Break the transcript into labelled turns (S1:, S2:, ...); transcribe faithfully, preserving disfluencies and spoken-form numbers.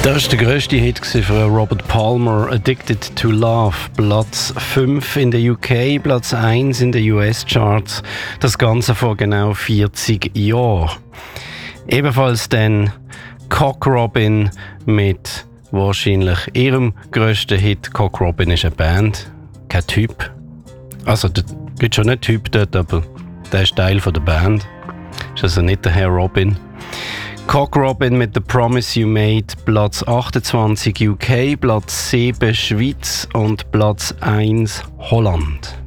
S1: Das war der grösste Hit für Robert Palmer, «Addicted to Love». Platz fünf in der U K, Platz eins in den U S-Charts. Das Ganze vor genau vierzig Jahren. Ebenfalls dann Cock Robin mit wahrscheinlich ihrem grössten Hit. Cock Robin ist eine Band, kein Typ. Also, es gibt schon einen Typ dort, aber der ist Teil der Band. Ist also nicht der Herr Robin. Cock Robin mit «The Promise You Made», Platz achtundzwanzig U K, Platz sieben Schweiz und Platz eins Holland.